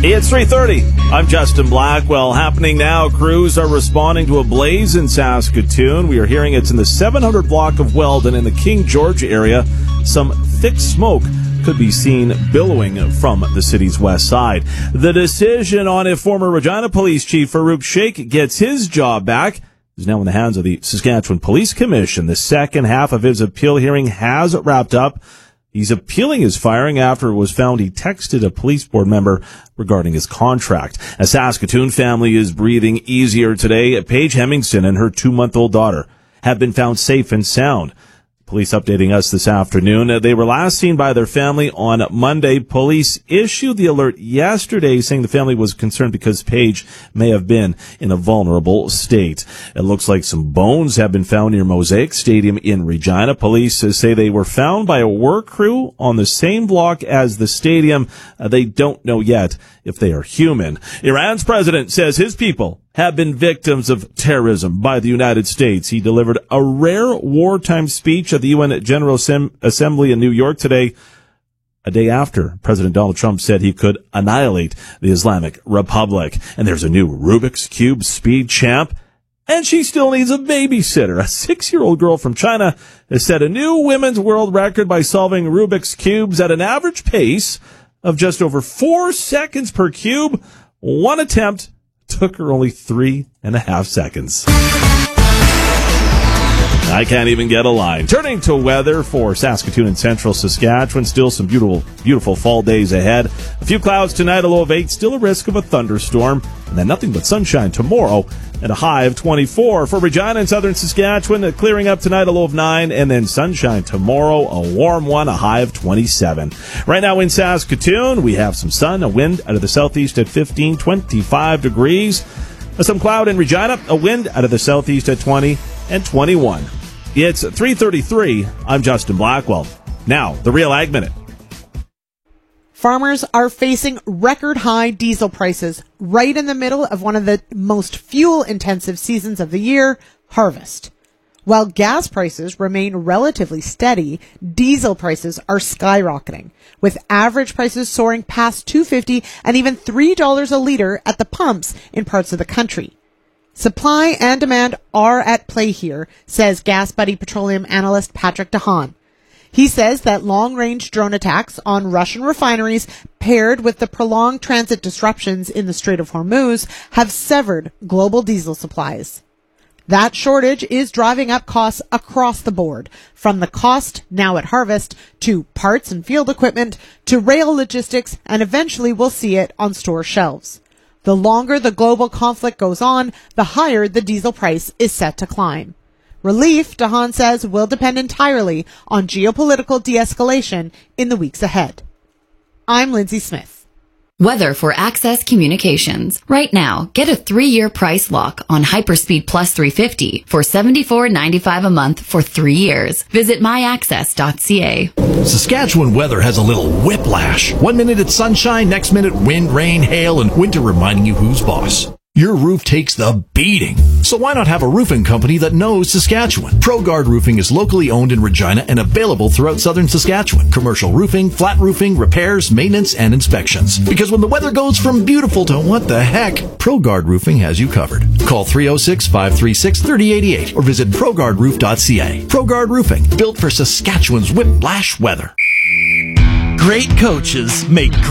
It's 3:30. I'm Justin Blackwell. Happening now, crews are responding to a blaze in Saskatoon. We are hearing it's in the 700 block of Weldon in the King George area. Some thick smoke could be seen billowing from the city's west side. The decision on if former Regina Police Chief Farouk Sheikh gets his job back is now in the hands of the Saskatchewan Police Commission. The second half of his appeal hearing has wrapped up. He's appealing his firing after it was found he texted a police board member regarding his contract. A Saskatoon family is breathing easier today. Paige Hemingson and her 2-month-old daughter have been found safe and sound. Police updating us this afternoon. They were last seen by their family on Monday. Police issued the alert yesterday saying the family was concerned because Paige may have been in a vulnerable state. It looks like some bones have been found near Mosaic Stadium in Regina. Police say they were found by a work crew on the same block as the stadium. They don't know yet if they are human. Iran's president says his people have been victims of terrorism by the United States. He delivered a rare wartime speech at the UN General Assembly in New York today, a day after President Donald Trump said he could annihilate the Islamic Republic. And there's a new Rubik's Cube speed champ, and she still needs a babysitter. A 6-year-old girl from China has set a new women's world record by solving Rubik's Cubes at an average pace of just over 4 seconds per cube. One attempt took her only 3.5 seconds. I can't even get a line. Turning to weather for Saskatoon and central Saskatchewan. Still some beautiful fall days ahead. A few clouds tonight, a low of 8. Still a risk of a thunderstorm. And then nothing but sunshine tomorrow at a high of 24. For Regina and southern Saskatchewan, clearing up tonight, a low of 9. And then sunshine tomorrow, a warm one, a high of 27. Right now in Saskatoon, we have some sun, a wind out of the southeast at 15, 25 degrees. Some cloud in Regina, a wind out of the southeast at 20 and 21. It's 3:33. I'm Justin Blackwell. Now, the Real Ag Minute. Farmers are facing record high diesel prices right in the middle of one of the most fuel-intensive seasons of the year, harvest. While gas prices remain relatively steady, diesel prices are skyrocketing, with average prices soaring past $2.50 and even $3 a liter at the pumps in parts of the country. Supply and demand are at play here, says Gas Buddy petroleum analyst Patrick DeHaan. He says that long-range drone attacks on Russian refineries paired with the prolonged transit disruptions in the Strait of Hormuz have severed global diesel supplies. That shortage is driving up costs across the board, from the cost now at harvest to parts and field equipment to rail logistics, and eventually we'll see it on store shelves. The longer the global conflict goes on, the higher the diesel price is set to climb. Relief, DeHaan says, will depend entirely on geopolitical de-escalation in the weeks ahead. I'm Lindsay Smith. Weather for Access Communications. Right now, get a 3-year price lock on Hyperspeed Plus 350 for $74.95 a month for 3 years. Visit myaccess.ca. Saskatchewan weather has a little whiplash. 1 minute it's sunshine, next minute wind, rain, hail, and winter reminding you who's boss. Your roof takes the beating. So why not have a roofing company that knows Saskatchewan? ProGuard Roofing is locally owned in Regina and available throughout southern Saskatchewan. Commercial roofing, flat roofing, repairs, maintenance, and inspections. Because when the weather goes from beautiful to what the heck, ProGuard Roofing has you covered. Call 306-536-3088 or visit ProGuardRoof.ca. ProGuard Roofing, built for Saskatchewan's whiplash weather. Great coaches make